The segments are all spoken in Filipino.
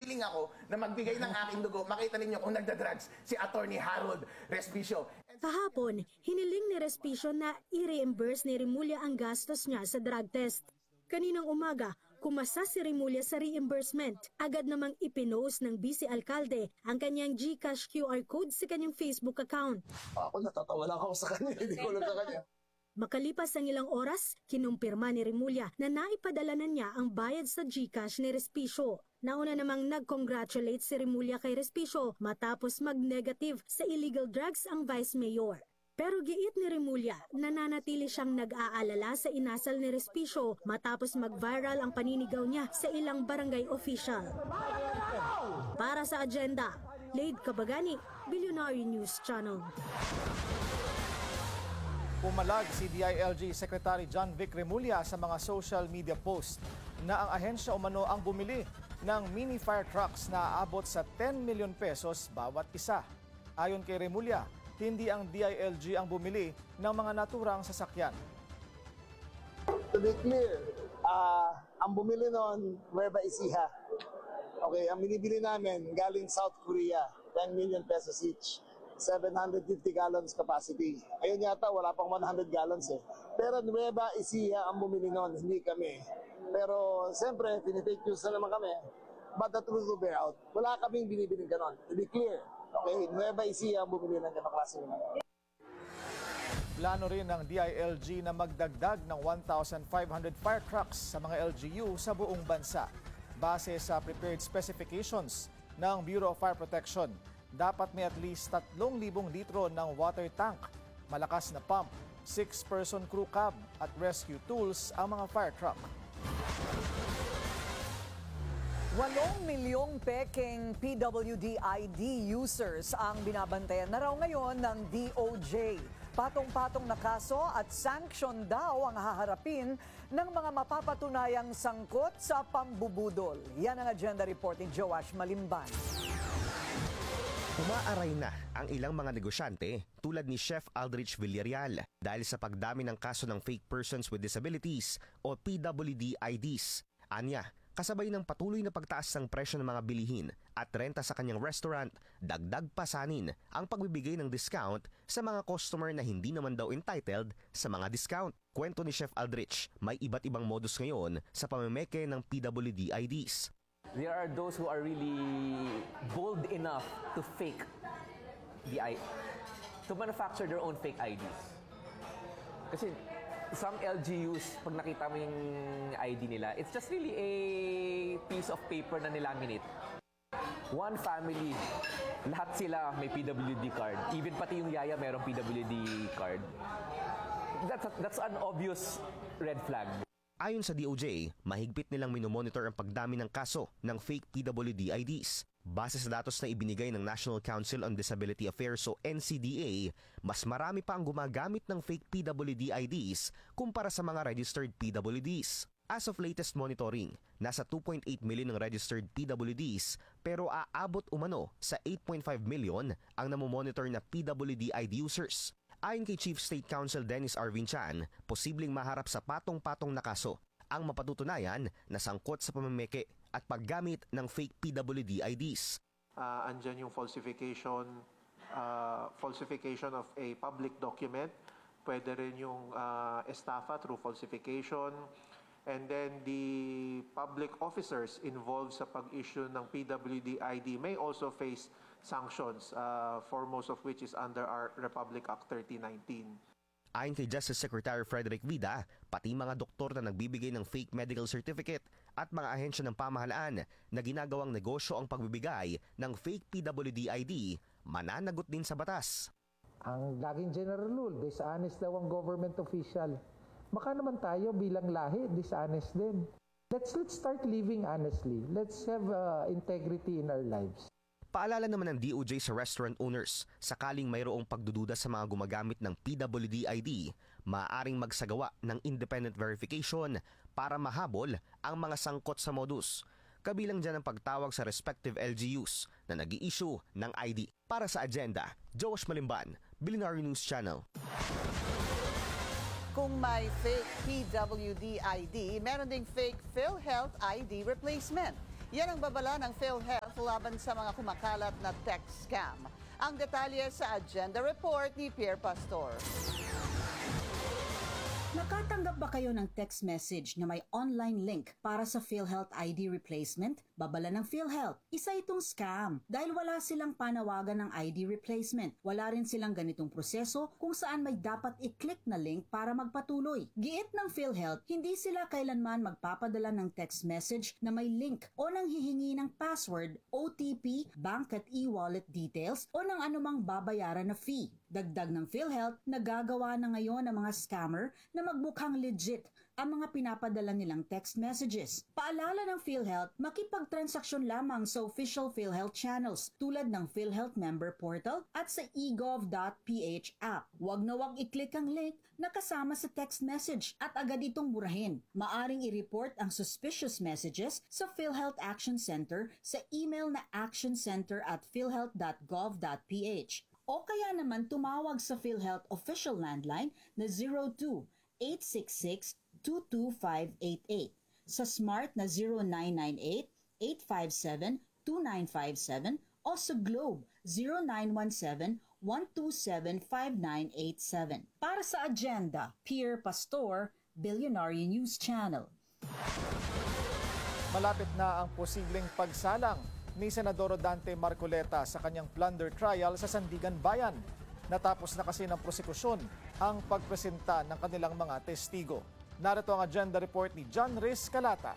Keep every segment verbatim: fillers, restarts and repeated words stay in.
willing ako na magbigay ng aking dugo. Makita ninyo kung nagda-drugs si Attorney Harold Respicio. Kahapon, hiniling ni Respicio na i-reimburse ni Remulla ang gastos niya sa drug test. Kaninang umaga, kumasa si Remulla sa reimbursement. Agad namang ipinost ng Vice Alcalde ang kanyang GCash Q R code sa kanyang Facebook account. Ako natatawa lang ako sa kanya, hindi ko lang sa kanya. Makalipas ang ilang oras, kinumpirma ni Remulla na naipadala na niya ang bayad sa GCash ni Respicio. Nauna namang nag-congratulate si Remulla kay Respicio matapos mag-negative sa illegal drugs ang Vice Mayor. Pero giit ni Remulla, nananatili siyang nag-aalala sa inasal ni Respicio matapos mag-viral ang paninigaw niya sa ilang barangay official. Para sa agenda, Laid Kabagani, Billionaire News Channel. Pumalag si D I L G Secretary John Vic Remulla sa mga social media post na ang ahensya umano ang bumili ng mini fire trucks na aabot sa ten million pesos bawat isa. Ayon kay Remulla, hindi ang D I L G ang bumili ng mga naturang sasakyan. To be clear, uh, ang bumili noon, Nueva Ecija. Okay, ang binibili namin galing South Korea, ten million pesos each. seven hundred fifty gallons capacity. Ayun yata, wala pang one hundred gallons eh. Pero Nueva Ecija ang bumili noon, hindi kami. Pero siyempre, pinifake news na naman kami. But the truth will bear out. Wala kaming binibiling ganon. To be clear, okay, Nueva Ecija ang bumili ng ganong klase naman. Plano rin ng D I L G na magdagdag ng one thousand five hundred fire trucks sa mga L G U sa buong bansa. Base sa prepared specifications ng Bureau of Fire Protection, dapat may at least tatlong libong litro ng water tank, malakas na pump, six-person crew cab at rescue tools ang mga fire truck. Walong milyong peking P W D I D users ang binabantayan na raw ngayon ng D O J. Patong-patong na kaso at sanction daw ang haharapin ng mga mapapatunayang sangkot sa pambubudol. Yan ang agenda report ni Joash Malimban. Umaaray na ang ilang mga negosyante tulad ni Chef Aldrich Villarreal dahil sa pagdami ng kaso ng fake persons with disabilities o P W D I Ds. Anya, kasabay ng patuloy na pagtaas ng presyo ng mga bilihin at renta sa kanyang restaurant, dagdag pasanin ang pagbibigay ng discount sa mga customer na hindi naman daw entitled sa mga discount. Kwento ni Chef Aldrich, may iba't ibang modus ngayon sa pamemeke ng P W D I Ds. There are those who are really bold enough to fake the I to manufacture their own fake I Ds. Kasi some L G Us, pag nakita mo yung I D nila, it's just really a piece of paper na nilaminate. One family, lahat sila may P W D card. Even pati yung yaya mayroong P W D card. That's, a, that's an obvious red flag. Ayon sa D O J, mahigpit nilang minomonitor ang pagdami ng kaso ng fake P W D I Ds. Base sa datos na ibinigay ng National Council on Disability Affairs o N C D A, mas marami pa ang gumagamit ng fake P W D I Ds kumpara sa mga registered P W Ds. As of latest monitoring, nasa two point eight million ng registered P W Ds pero aabot umano sa eight point five million ang namomonitor na P W D I D users. Ayon kay Chief State Counsel Dennis Arvin Chan, posibleng maharap sa patong-patong na kaso ang mapatutunayan na sangkot sa pamameke at paggamit ng fake P W D I Ds. Uh, andyan yung falsification, uh, falsification of a public document. Pwede rin yung uh, estafa through falsification. And then the public officers involved sa pag-issue ng P W D I D may also face sanctions, uh, foremost of which is under our Republic Act thirteen nineteen. Ayon kay Justice Secretary Frederick Vida, pati mga doktor na nagbibigay ng fake medical certificate at mga ahensya ng pamahalaan na ginagawang negosyo ang pagbibigay ng fake P W D I D, mananagot din sa batas. Ang laging general rule, dishonest daw ang government official. Baka naman tayo bilang lahi, dishonest din. Let's, let's start living honestly. Let's have uh, integrity in our lives. Paalala naman ng D O J sa restaurant owners, sakaling mayroong pagdududa sa mga gumagamit ng P W D I D, maaaring magsagawa ng independent verification para mahabol ang mga sangkot sa modus. Kabilang dyan ang pagtawag sa respective L G Us na nag-i-issue ng I D. Para sa agenda, Joash Malimban, Billionaire News Channel. Kung may fake P W D I D, meron ding fake PhilHealth I D replacement. Yan ang babala ng PhilHealth laban sa mga kumakalat na text scam. Ang detalye sa Agenda Report ni Pierre Pastor. Nakatanggap ba kayo ng text message na may online link para sa PhilHealth I D replacement? Babala ng PhilHealth, isa itong scam dahil wala silang panawagan ng I D replacement. Wala rin silang ganitong proseso kung saan may dapat i-click na link para magpatuloy. Giit ng PhilHealth, hindi sila kailanman magpapadala ng text message na may link o nang hihingi ng password, O T P, bank at e-wallet details o ng anumang babayaran na fee. Dagdag ng PhilHealth, nagagawa na ngayon ng mga scammer na magmukhang legit ang mga pinapadala nilang text messages. Paalala ng PhilHealth, makipagtransaksyon lamang sa official PhilHealth channels tulad ng PhilHealth Member Portal at sa e gov dot p h app. Huwag na huwag i-click ang link na kasama sa text message at agad itong burahin. Maaring i-report ang suspicious messages sa PhilHealth Action Center sa email na actioncenter at philhealth dot gov dot p h. O kaya naman tumawag sa PhilHealth official landline na zero two, eight six six, two two five eight eight, sa Smart na zero nine nine eight, eight five seven, two nine five seven o sa Globe zero nine one seven, one two seven, five nine eight seven. Para sa Agenda, Pierre Pastor, Billionaire News Channel. Malapit na ang posibleng pagsalang ni Senador Dante Marcoleta sa kanyang plunder trial sa Sandigan Bayan. Natapos na kasi ng prosekusyon ang pagpresenta ng kanilang mga testigo. Narito ang Agenda Report ni John Riz Calata.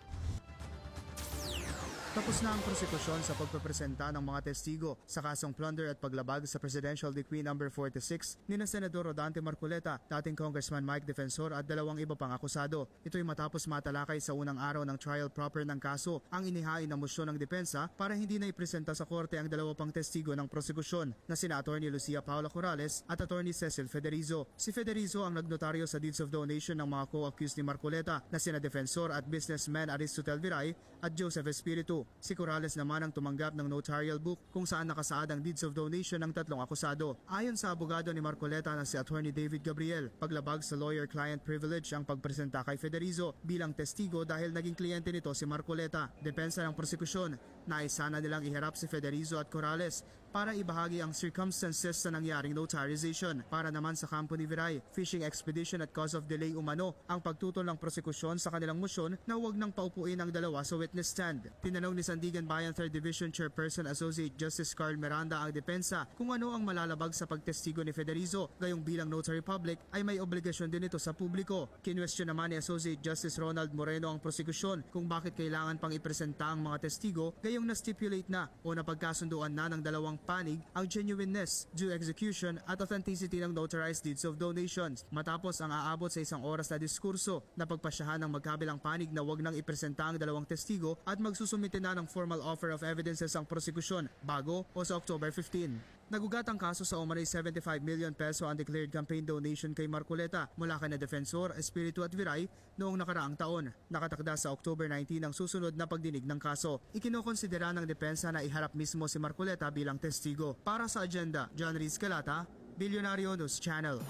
Tapos na ang prosekusyon sa pagpapresenta ng mga testigo sa kasong plunder at paglabag sa Presidential Decree number forty-six ni na Senador Rodante Marcoleta, dating Congressman Mike Defensor at dalawang iba pang akusado. Ito'y matapos matalakay sa unang araw ng trial proper ng kaso ang inihain na mosyon ng depensa para hindi na ipresenta sa korte ang dalawa pang testigo ng prosekusyon na sina Atty. Lucia Paula Corrales at Atty. Cecil Federizo. Si Federizo ang nagnotaryo sa deeds of donation ng mga co-accused ni Marcoleta na sina Defensor at businessman Aristotel Viray at Joseph Espiritu. Si Corrales naman ang tumanggap ng notarial book kung saan nakasaad ang deeds of donation ng tatlong akusado. Ayon sa abogado ni Marcoleta na si Attorney David Gabriel, paglabag sa lawyer-client privilege ang pagpresenta kay Federizo bilang testigo dahil naging kliyente nito si Marcoleta. Depensa ng prosekusyon, naisa na nilang iharap si Federizo at Corrales para ibahagi ang circumstances sa nangyaring notarization. Para naman sa kampo ni Viray, fishing expedition at cause of delay umano ang pagtutol ng prosekusyon sa kanilang motion na huwag nang paupuin ang dalawa sa witness stand. Tinanong ni Sandigan Bayan third Division Chairperson Associate Justice Carl Miranda ang depensa kung ano ang malalabag sa pagtestigo ni Federizo, gayong bilang notary public ay may obligasyon din ito sa publiko. Kinwestiyon naman ni Associate Justice Ronald Moreno ang prosekusyon kung bakit kailangan pang ipresenta ang mga testigo, gayong na-stipulate na o napagkasunduan na ng dalawang panig ang genuineness, due execution at authenticity ng notarized deeds of donations. Matapos ang aabot sa isang oras na diskurso, napagpasyahan ng magkabilang panig na wag nang ipresenta ang dalawang testigo at magsusumite na ng formal offer of evidences ang prosekusyon bago o sa October fifteenth. Nagugat ang kaso sa umanay seventy-five million peso undeclared campaign donation kay Marcoleta mula kay na Defensor, Espiritu at Viray noong nakaraang taon. Nakatakda sa October nineteenth ang susunod na pagdinig ng kaso. Ikinokonsidera ng depensa na iharap mismo si Marcoleta bilang testigo. Para sa Agenda, John Riz Calata, Billionaire News Channel.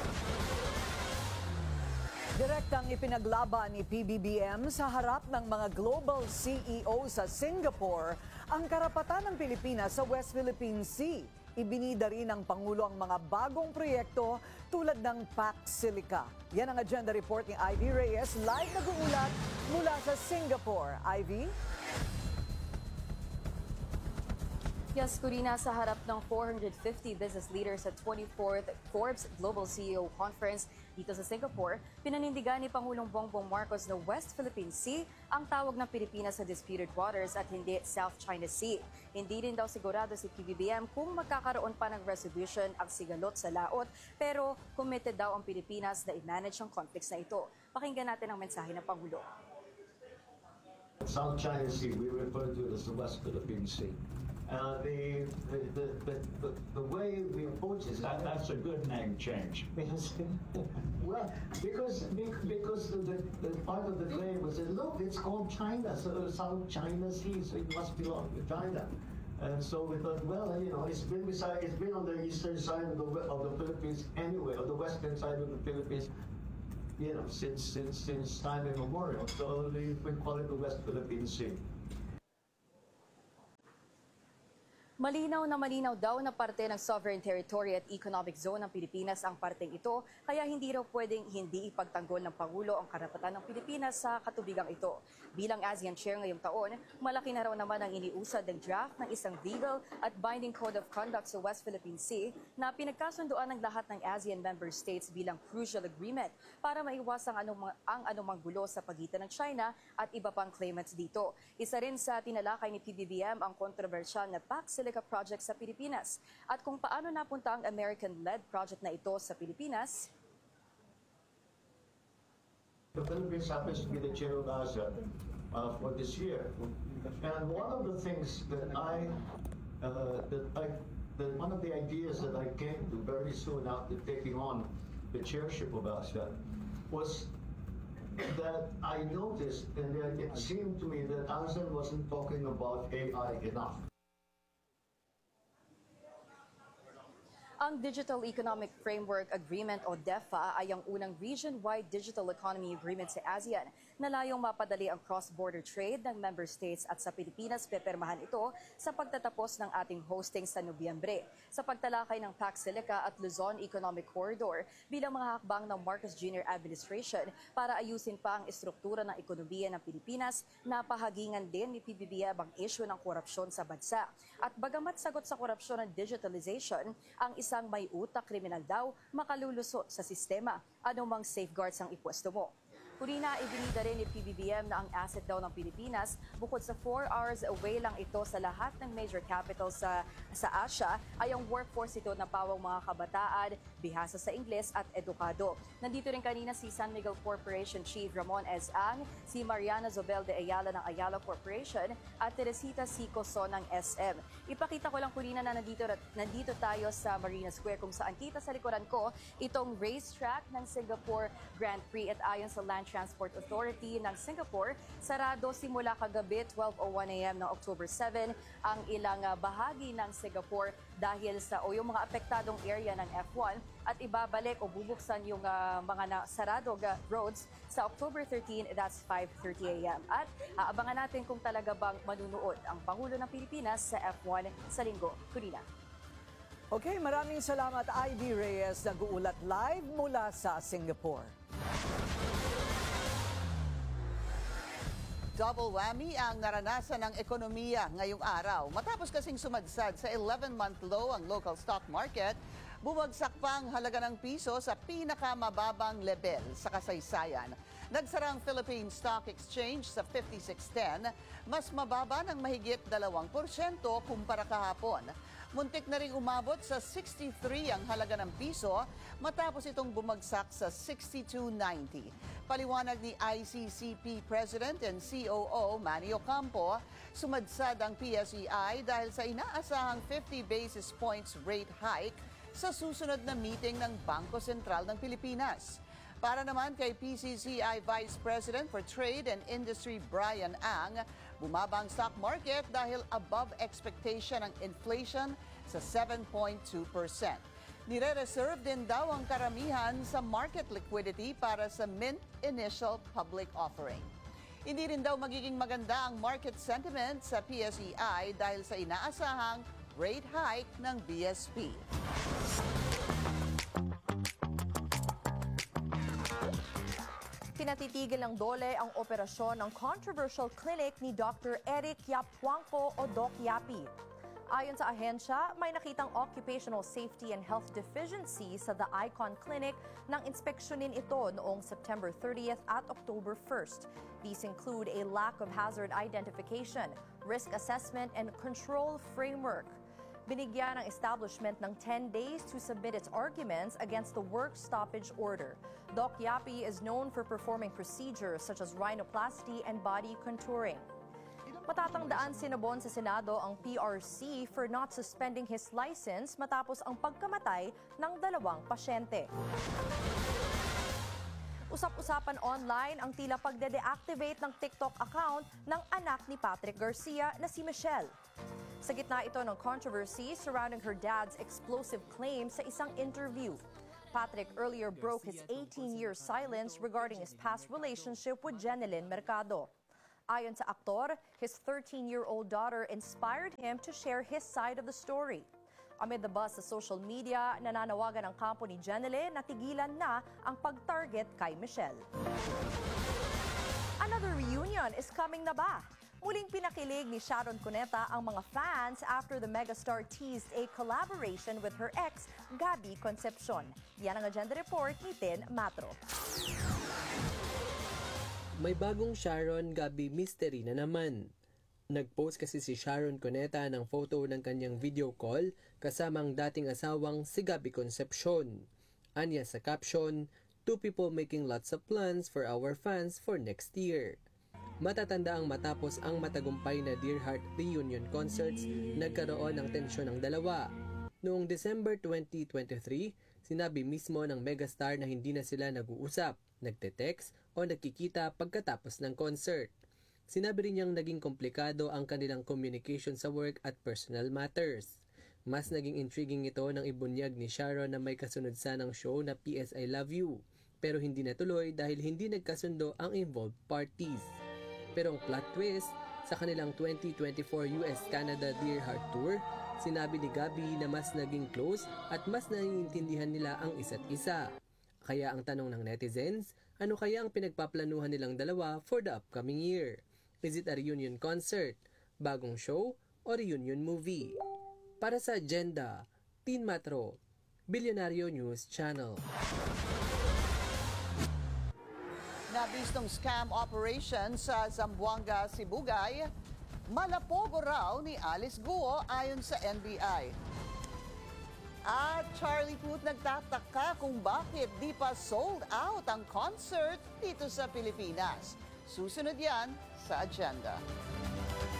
Direktang ipinaglaban ni P B B M sa harap ng mga global C E O sa Singapore ang karapatan ng Pilipinas sa West Philippine Sea. Ibinida rin ng Pangulo ang mga bagong proyekto tulad ng Pac Silica. Yan ang Agenda Report ni Ivy Reyes, live nag-uulat mula sa Singapore. Ivy? Yes, Corina, sa harap ng four hundred fifty business leaders sa twenty-fourth Forbes Global C E O Conference dito sa Singapore, pinanindigan ni Pangulong Bongbong Marcos na West Philippine Sea ang tawag ng Pilipinas sa disputed waters at hindi South China Sea. Hindi rin daw sigurado si P B B M kung magkakaroon pa ng resolution ang sigalot sa laot, pero committed daw ang Pilipinas na i-manage ang conflicts na ito. Pakinggan natin ang mensahe ng Pangulo. South China Sea, we refer to it as the West Philippine Sea. Uh, the, the, the, the, the, the way we approach it, that, that's a good name change. Because, well, because because the, the part of the claim was that, look, it's called China, so South China Sea, so it must belong to China. And so we thought, well, you know, it's been beside, it's been on the eastern side of the of the Philippines anyway, or the western side of the Philippines, you know, since since since time immemorial. So we call it the West Philippine Sea. Malinaw na malinaw daw na parte ng sovereign territory at economic zone ng Pilipinas ang parteng ito, kaya hindi raw pwedeng hindi ipagtanggol ng Pangulo ang karapatan ng Pilipinas sa katubigang ito. Bilang ASEAN Chair ngayong taon, malaki na raw naman ang iniusad ng draft ng isang legal at binding code of conduct sa West Philippine Sea na pinagkasunduan ng lahat ng ASEAN member states bilang crucial agreement para maiwasan ang anumang, ang anumang gulo sa pagitan ng China at iba pang claimants dito. Isa rin sa tinalakay ni P B B M ang kontrobersyal na Pax Silica project sa Pilipinas at kung paano napunta ang American-led project na ito sa Pilipinas. The Philippines happens to be the chair of ASEAN uh, for this year, and one of the things that I, uh, that I, that one of the ideas that I came to very soon after taking on the chairship of ASEAN was that I noticed, and it seemed to me that ASEAN wasn't talking about A I enough. Ang Digital Economic Framework Agreement o DEFA ay ang unang region-wide digital economy agreement sa ASEAN na layong mapadali ang cross-border trade ng member states at sa Pilipinas pepirmahan ito sa pagtatapos ng ating hosting sa Nobyembre. Sa pagtalakay ng Pax Silica at Luzon Economic Corridor bilang mga hakbang ng Marcos Junior Administration para ayusin pa ang estruktura ng ekonomiya ng Pilipinas, napahagingan din ni P B B M ang issue ng korupsyon sa bansa. At bagamat sagot sa korupsyon ng digitalization, ang isang may utak kriminal daw makalulusot sa sistema. Anumang safeguards ang ipwesto mo. Kurina, ibinida rin ni P B B M na ang asset daw ng Pilipinas, bukod sa four hours away lang ito sa lahat ng major capitals sa, sa Asia, ay ang workforce ito na pawang mga kabataan, bihasa sa Ingles at edukado. Nandito rin kanina si San Miguel Corporation Chief Ramon S. Ang, si Mariana Zobel de Ayala ng Ayala Corporation at Teresita C. Coson ng S M. Ipakita ko lang, Kurina, na nandito, nandito tayo sa Marina Square kung saan kita sa likuran ko itong racetrack ng Singapore Grand Prix at ayon sa Land Transport Authority ng Singapore, sarado simula kagabi twelve oh one a m ng October seven ang ilang uh, bahagi ng Singapore dahil sa o yung mga apektadong area ng F one at ibabalik o bubuksan yung uh, mga na, saradong uh, roads sa October thirteen, that's five thirty a m At uh, abangan natin kung talaga bang manunood ang Pangulo ng Pilipinas sa F one sa linggo. Kurina. Okay, maraming salamat Ivy Reyes, nag-uulat live mula sa Singapore. Double whammy ang naranasan ng ekonomiya ngayong araw. Matapos kasing sumadsad sa eleven-month low ang local stock market, bumagsak pa ang halaga ng piso sa pinakamababang level sa kasaysayan. Nagsara ang Philippine Stock Exchange sa fifty-six ten, mas mababa ng mahigit dalawang porsyento kumpara kahapon. Muntik na ring umabot sa sixty-three ang halaga ng piso matapos itong bumagsak sa sixty-two ninety. Paliwanag ni I C C P President and C O O Manny Ocampo, sumadsad ang P S E I dahil sa inaasahang fifty basis points rate hike sa susunod na meeting ng Bangko Sentral ng Pilipinas. Para naman kay P C C I Vice President for Trade and Industry Brian Ang, bumaba ang stock market dahil above expectation ang inflation sa seven point two percent. Nire-reserve din daw ang karamihan sa market liquidity para sa Mint initial public offering. Hindi rin daw magiging maganda ang market sentiment sa P S E I dahil sa inaasahang rate hike ng B S P. Pinatitigil ng DOLE ang operasyon ng controversial clinic ni Doctor Eric Yapuangco o Doc Yapi. Ayon sa ahensya, may nakitang occupational safety and health deficiency sa The Icon Clinic nang inspeksyonin ito noong September thirtieth at October first. These include a lack of hazard identification, risk assessment, and control framework. Binigyan ng establishment ng ten days to submit its arguments against the work stoppage order. Doc Yapi is known for performing procedures such as rhinoplasty and body contouring. Matatandaan sinabon sa Senado ang P R C for not suspending his license matapos ang pagkamatay ng dalawang pasyente. Usap-usapan online ang tila pagde-deactivate ng TikTok account ng anak ni Patrick Garcia na si Michelle. Sa gitna ito ng controversy surrounding her dad's explosive claims sa isang interview. Patrick earlier broke his eighteen-year silence regarding his past relationship with Jenilyn Mercado. Ayon sa aktor, his thirteen-year-old daughter inspired him to share his side of the story. Amid the buzz sa social media, nananawagan ang kampo ni Jenelle na tigilan na ang pag-target kay Michelle. Another reunion is coming na ba? Muling pinakilig ni Sharon Cuneta ang mga fans after the megastar teased a collaboration with her ex, Gabby Concepcion. Yan ang agenda report ni Tin Matro. May bagong Sharon Gabby mystery na naman. Nag-post kasi si Sharon Cuneta ng photo ng kanyang video call kasama ang dating asawang si Gabby Concepcion. Anya sa caption, "Two people making lots of plans for our fans for next year." Matatanda ang matapos ang matagumpay na Dear Heart reunion concerts, nagkaroon ng tensyon ng dalawa. Noong December twenty twenty-three, sinabi mismo ng megastar na hindi na sila nag-uusap, nagte-text o nagkikita pagkatapos ng concert. Sinabi rin niyang naging komplikado ang kanilang communication sa work at personal matters. Mas naging intriguing ito nang ibunyag ni Sharon na may kasunod sanang show na P S I Love You, pero hindi natuloy dahil hindi nagkasundo ang involved parties. Pero ang plot twist, sa kanilang twenty twenty-four U S Canada Dear Heart Tour, sinabi ni Gabby na mas naging close at mas naiintindihan nila ang isa't isa. Kaya ang tanong ng netizens, ano kaya ang pinagpaplanuhan nilang dalawa for the upcoming year? Is it a reunion concert, bagong show, o reunion movie? Para sa Agenda, Tin Matro, Bilyonaryo News Channel. Nabistong scam operation sa Zamboanga, Sibugay, malapogo raw ni Alice Guo ayon sa N B I. At Charlie Puth nagtataka kung bakit di pa sold out ang concert dito sa Pilipinas. Susunod yan sa Agenda.